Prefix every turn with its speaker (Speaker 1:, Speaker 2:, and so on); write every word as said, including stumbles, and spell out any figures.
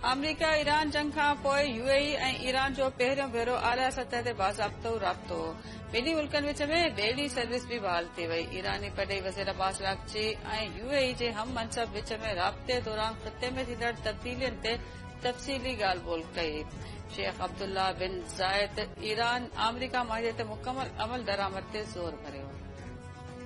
Speaker 1: अमरीका Iran जंग खां पोइ यूएई ऐं ईरान जो पहिरियों भेरो आला सतह ते बाज़ाब्तो राब्तो। ॿिन्ही मुल्कनि विच में ॿेड़ी सर्विस बि बहाल थी वई। ईरानी परॾेही वज़ीर अब्बास अराग़ची ऐं यूएई जे हम मनसब विच में राब्ते दौरान ख़िते में थींदड़ तब्दीलियुनि ते तफ़सीली ॻाल्हि ॿोल्हि कई। शेख अब्दुल्ला बिन ज़ायद ईरान अमरीका माहिरे ते मुकमल अमल दरामद ते ज़ोर भरियो।